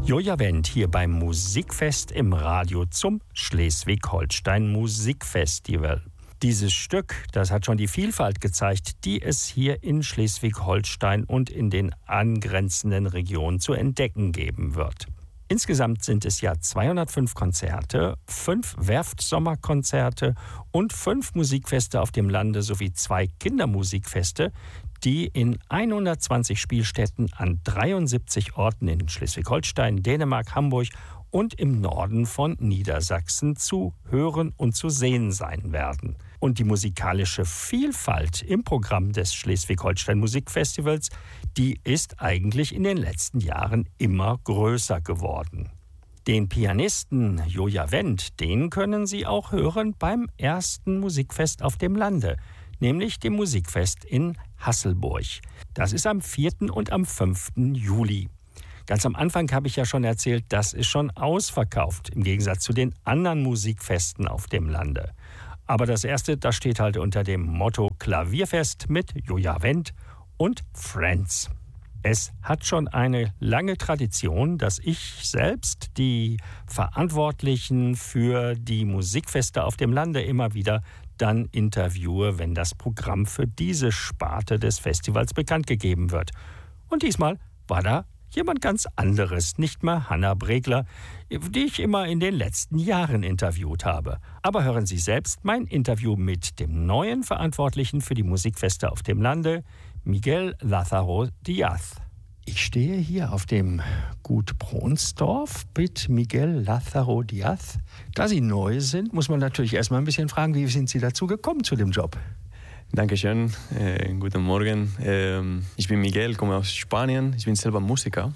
Julia Wendt hier beim Musikfest im Radio zum Schleswig-Holstein Musikfestival. Dieses Stück, das hat schon die Vielfalt gezeigt, die es hier in Schleswig-Holstein und in den angrenzenden Regionen zu entdecken geben wird. Insgesamt sind es ja 205 Konzerte, 5 Werft-Sommerkonzerte und 5 Musikfeste auf dem Lande sowie 2 Kindermusikfeste, die in 120 Spielstätten an 73 Orten in Schleswig-Holstein, Dänemark, Hamburg und im Norden von Niedersachsen zu hören und zu sehen sein werden. Und die musikalische Vielfalt im Programm des Schleswig-Holstein Musikfestivals, die ist eigentlich in den letzten Jahren immer größer geworden. Den Pianisten Julia Wendt, den können Sie auch hören beim ersten Musikfest auf dem Lande, nämlich dem Musikfest in Hasselburg. Das ist am 4. und am 5. Juli. Ganz am Anfang habe ich ja schon erzählt, das ist schon ausverkauft, im Gegensatz zu den anderen Musikfesten auf dem Lande. Aber das erste, das steht halt unter dem Motto Klavierfest mit Julia Wendt und Friends. Es hat schon eine lange Tradition, dass ich selbst die Verantwortlichen für die Musikfeste auf dem Lande immer wieder dann interviewe, wenn das Programm für diese Sparte des Festivals bekannt gegeben wird. Und diesmal war da jemand ganz anderes, nicht mal Hanna Bregler, die ich immer in den letzten Jahren interviewt habe. Aber hören Sie selbst mein Interview mit dem neuen Verantwortlichen für die Musikfeste auf dem Lande, Miguel Lázaro Díaz. Ich stehe hier auf dem Gut Bronsdorf mit Miguel Lázaro Díaz. Da Sie neu sind, muss man natürlich erstmal ein bisschen fragen, wie sind Sie dazu gekommen zu dem Job? Dankeschön, guten Morgen. Ich bin Miguel, komme aus Spanien. Ich bin selber Musiker.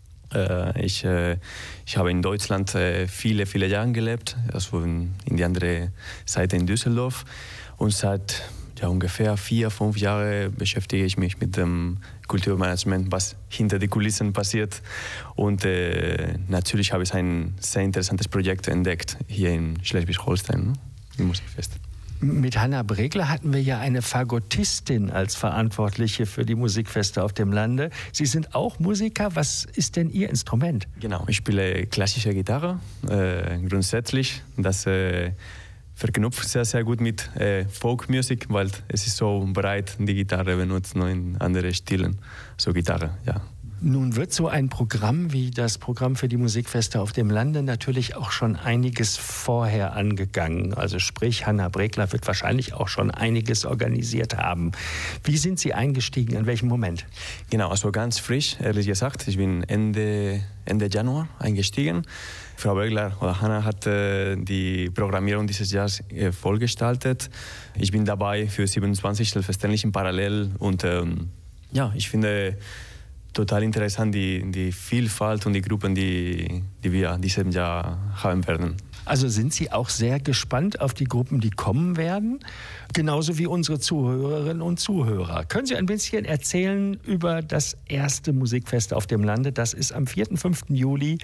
Ich habe in Deutschland viele Jahre gelebt, also in die andere Seite in Düsseldorf. Und seit ungefähr 4-5 Jahren beschäftige ich mich mit dem Kulturmanagement, was hinter den Kulissen passiert. Und natürlich habe ich ein sehr interessantes Projekt entdeckt hier in Schleswig-Holstein, im Musikfest. Mit Hanna Bregler hatten wir ja eine Fagottistin als Verantwortliche für die Musikfeste auf dem Lande. Sie sind auch Musiker. Was ist denn Ihr Instrument? Genau, ich spiele klassische Gitarre, grundsätzlich. Das verknüpft sehr gut mit Folkmusik, weil es ist so breit, die Gitarre benutzt, nur in andere Stilen. So Gitarre, ja. Nun wird so ein Programm wie das Programm für die Musikfeste auf dem Lande natürlich auch schon einiges vorher angegangen. Also sprich, Hanna Bregler wird wahrscheinlich auch schon einiges organisiert haben. Wie sind Sie eingestiegen? In welchem Moment? Genau, also ganz frisch, ehrlich gesagt. Ich bin Ende Januar eingestiegen. Frau Bregler oder Hanna hat die Programmierung dieses Jahres vollgestaltet. Ich bin dabei für 27 selbstverständlich parallel und ich finde total interessant, die Vielfalt und die Gruppen, die wir diesem Jahr haben werden. Also sind Sie auch sehr gespannt auf die Gruppen, die kommen werden? Genauso wie unsere Zuhörerinnen und Zuhörer. Können Sie ein bisschen erzählen über das erste Musikfest auf dem Lande? Das ist am 4. und 5. Juli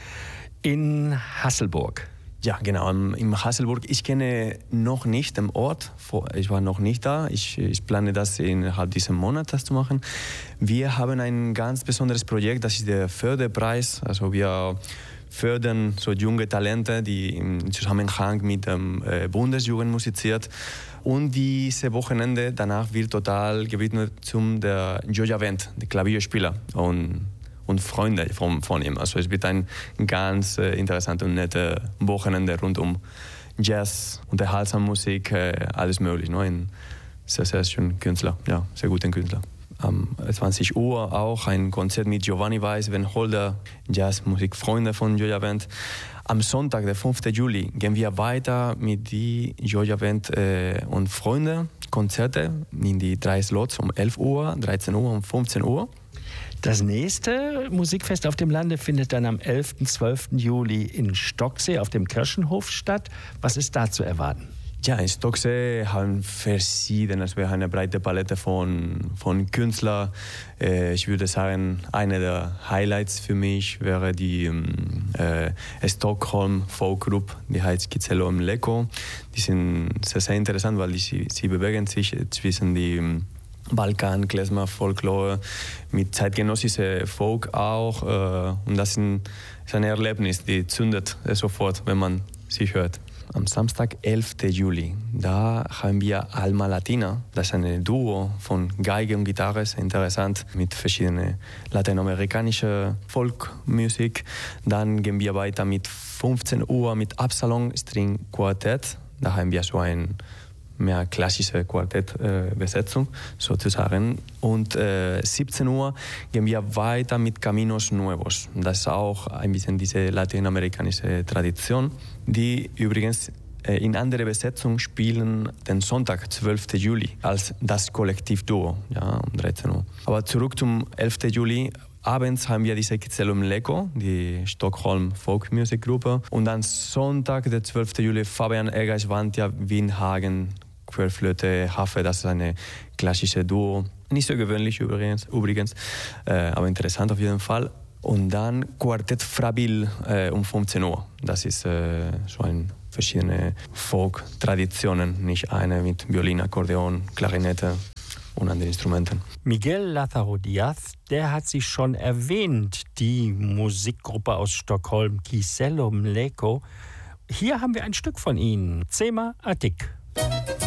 in Hasselburg. Ja, genau, in Hasselburg. Ich kenne noch nicht den Ort, ich war noch nicht da. Ich plane das innerhalb dieses Monats zu machen. Wir haben ein ganz besonderes Projekt, das ist der Förderpreis. Also wir fördern so junge Talente, die im Zusammenhang mit dem Bundesjugend musiziert. Und diese Wochenende danach wird total gewidmet zum der Julia Wendt, der Klavierspieler und Freunde von ihm. Also es wird ein ganz interessantes und nettes Wochenende rund um Jazz, unterhaltsame Musik, alles möglich. Ne? Ein sehr schöner Künstler, ja, sehr guter Künstler. 20 Uhr auch ein Konzert mit Giovanni Weiß, Ben Holder, Jazzmusikfreunde von Julia Wendt. Am Sonntag, der 5. Juli, gehen wir weiter mit die Julia Wendt und Freunde Konzerte in die 3 Slots um 11 Uhr, 13 Uhr und 15 Uhr. Das nächste Musikfest auf dem Lande findet dann am 11. und 12. Juli in Stocksee auf dem Kirchenhof statt. Was ist da zu erwarten? Ja, in Stocksee haben verschiedene, also wir haben eine breite Palette von Künstlern. Ich würde sagen, eine der Highlights für mich wäre die Stockholm Folk Group, die heißt Kizello im Leko. Die sind sehr interessant, weil sie bewegen sich zwischen die Balkan, Klezmer, Folklore, mit zeitgenössischer Folk auch. Und das ist ein Erlebnis, die zündet sofort, wenn man sie hört. Am Samstag, 11. Juli, da haben wir Alma Latina. Das ist ein Duo von Geige und Gitarre, sehr interessant, mit verschiedenen lateinamerikanischer Folkmusik. Dann gehen wir weiter mit 15 Uhr mit Absalon String Quartett. Da haben wir so ein mehr klassische Quartettbesetzung sozusagen. Und 17 Uhr gehen wir weiter mit Caminos Nuevos. Das ist auch ein bisschen diese lateinamerikanische Tradition, die übrigens in anderer Besetzung spielen den Sonntag, 12. Juli, als das Kollektivduo, ja, um 13 Uhr. Aber zurück zum 11. Juli. Abends haben wir die Sekizelo Mleko, die Stockholm Folk Music Gruppe. Und dann Sonntag, der 12. Juli, Fabian Egger, Schwantia, Wienhagen, Querflöte, Hafe, das ist eine klassische Duo. Nicht so gewöhnlich übrigens, aber interessant auf jeden Fall. Und dann Quartett Frabil um 15 Uhr. Das ist so ein verschiedene Folk-Traditionen, nicht eine mit Violin, Akkordeon, Klarinette und anderen Instrumenten. Miguel Lázaro Díaz, der hat sich schon erwähnt, die Musikgruppe aus Stockholm, Kiselo Mleko. Hier haben wir ein Stück von ihnen, Zema Atik.